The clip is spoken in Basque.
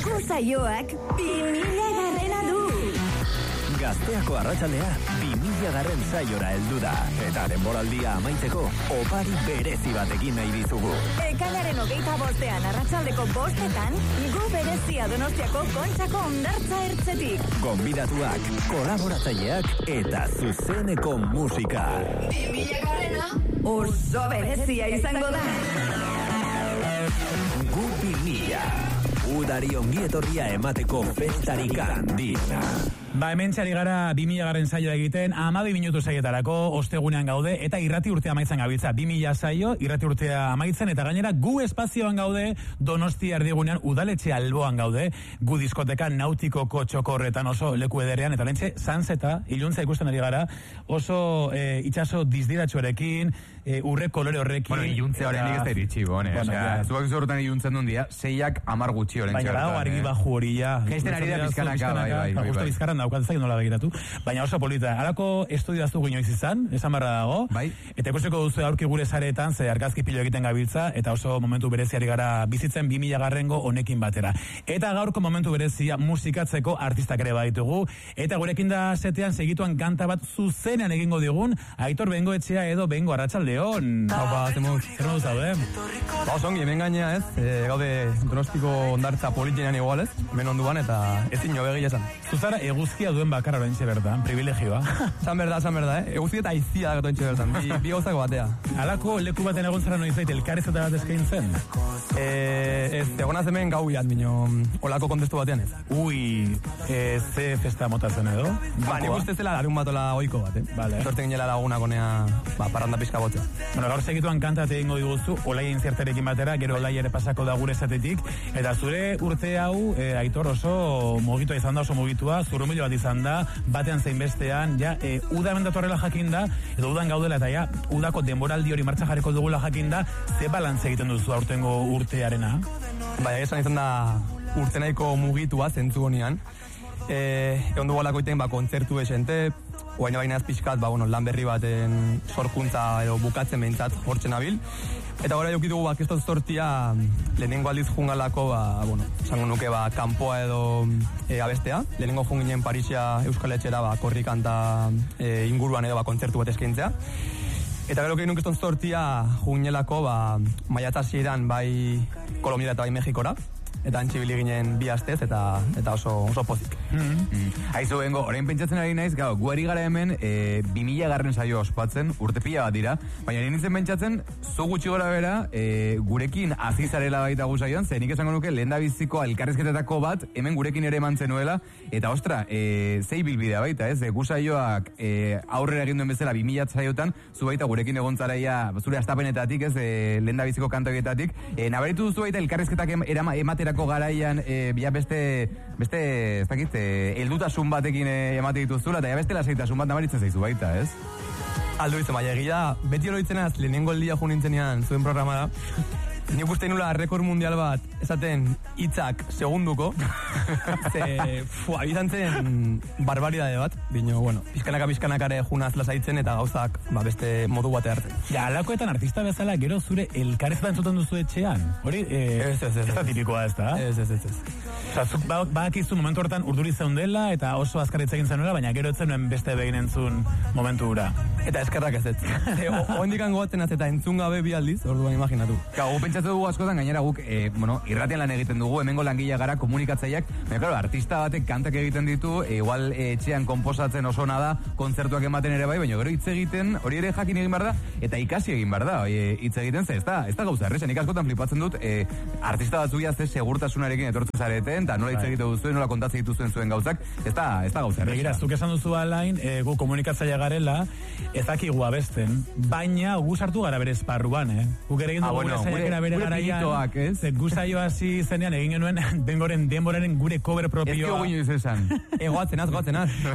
Saioak 2000 du. Gazteako arratsaldea 2000 saiora heldu da. Eta denboraldia amaitzeko opari berezi batekin nahi dizugu. Ekainaren 25 arratsaldeko 5:00 gu berezia Donostiako Kontxako hondartza ertzetik. Gonbidatuak, kolaboratzaileak eta zuzeneko musika. 2000 oso berezia izango da. Gu 2000. Udari ongietorria emateko festarik handina. Hemen txari gara 2000 saioa egiten, 12 minutu saietarako ostegunean gaude, eta irrati urtea amaitzen gabiltza. 2000 saio, irrati urtea amaitzen, eta gainera gu espazioan gaude, Donosti erdigunean udaletxe alboan gaude, gu diskoteka nautikoko txokorretan oso leku ederean, eta lentxe zanzeta, iluntza ikusten ari gara, oso itxaso dizdiratxoarekin, urre kolore horrekin. Bueno, iluntzea horrenik ez da iritsi, bone. Zuak zorrotan iluntzen duen dia, 6 10 gutxi horrein txertan. Baina dago argi baju hori, ja. Geisten ari da pizkanaka, bai. Justo bizkarran daukat, zain nola begiratu. Baina oso polita. Halako estudio aztu ginoiz izan, esan barra dago. Bai. Eta ikusiko duzu aurki gure sareetan, ze argazki pilo egiten gabiltza, eta oso momentu bereziari gara bizitzen 2000 honekin batera. Eta gaurko momentu berezia musikatzeko artistak ere baditugu. Eta gurekin da setean segituan kanta bat zuzenean egingo digun, Aitor Bengoetxea edo Bengo Arratsaldeon. Haupa, zemuz. Zer modu zaude? Osongi, hemen gainea ez, gaude Donostiko hondartza politzenean igual ez, hemen onduan eta ezin jo begia esan. Zuzara eguzkia duen bakarra oraintxe bertan, privilegioa. Zan berda, eguzkia eta aizia dago oraintxe bertan, bi gauzako batea. Halako leku baten egon zara noiz bait elkarrizketa bat eskaintzen? Ez, egonaz hemen gau iat, bino, olako kontestu batean ez. Ui, ze festa motatzen edo? Nik uste zela larun batola oiko bat, Vale. Sorten ginela laguna konea, parranda pizka botzea. Bueno, gaur segituan kantate egingo diguzu, Olaien zerterekin batera, gero Olai ere pasako da gure esatetik, eta zure urte hau, Aitor oso mugitua izan da, oso mugitua, zurrumilo bat izan da, batean zein bestean, ja, uda hemen datorrela jakin da, edo udan gaudela, eta ja, udako denboraldi hori martxa jarriko dugula jakin da, ze balantze egiten duzu aurtengo urtearena? Baina, esan izan da urte nahiko mugitua zentzu honean, egon dugu alako iten, kontzertu esente, oaino baina ez pixkat, lan berri baten sorkuntza edo bukatzen behintzat hortzen abil. Eta gora jokitugu kestot sortia lehenengo aldiz jungalako, esango nuke kanpoa edo abestea. Lehenengo junginen Parisia Euskal Etxera korrikanta inguruan edo kontzertu bat eskaintzea. Eta gero kein kestot sortia jungelako maiatzasieran bai Kolombia eta bai Mexikora. Eta antxibili ginen 2 astez eta oso pozik. Aizu bengo, orain pentsatzen ari naiz, gu ari gara hemen 2000 saio ospatzen, urte pila bat dira, baina nintzen pentsatzen, zu gutxi gora bera, gurekin azizarela baita gu saioan, ze nik esango nuke lehendabiziko elkarrizketetako bat, hemen gurekin ere eman zenuela, eta ostra, zei bilbidea baita, ez? Gu saioak aurrera egin duen bezala 2000 saiotan, zu baita gurekin egon zaraia, zure astapenetatik, ez, lehendabiziko kantoietatik, nabaritu duzu baita elkarrizketak ematera garaian beste ez dakit, heldutasun batekin emate dituzula, eta beste lasaitasun bat nabaritzen zaizu baita, ez? Aldo izan, baina egia, beti horoitzenaz, lehenengo eldia junintzenean zuen programara, nik uste nula rekord mundial bat, esaten hitzak segunduko, abizan zen barbaridade bat, bino, pizkanakare junaz lasaitzen eta gauzak beste modu bate hartzen. Ja, alakoetan artista bezala, gero zure elkarrizketan zuten duzu etxean? Hori, ez da tipikoa ez da? Ez. Osa, zuk badakizu momentu hortan urduri zeundela eta oso azkarritza egin zenuela, baina gero etzen nuen beste begin entzun momentu hura. Eta eskerrak ez. Oendikan goatzen az eta entzun gabe bi aldiz, orduan imaginatu. Gu pentsatu dugu askotan, gainera guk, irratian lan egiten dugu, hemengo langilea gara, komunikatzaileak, baina, claro, artista batek kantak egiten ditu, igual etxean konposatzen oso nada, kontzertuak ematen ere bai, baina gero hitz egiten, hori ere jakin egin behar da, eta ikasi egin behar da, hitz egiten ze, ez da gauza erresen, nik askotan flipatzen dut, artista batzuia ze segurtasunarekin etortzen zareten, eta nola hitz egite duzuen, nola kontatzen dituzuen zuen gauzak, ez da gauza erresen. Begira, zuk esan duzu alain, gu komunikatzaile garela, ez dakigu abesten, baina gu sartu gara bere esparruan, Guk ere egin dugu gure saiakera bere garaian, gu saio hasi zenean egin genuen Bengoren denboraren gure cover propioa. Ez gio guinu izan. Goatzen az.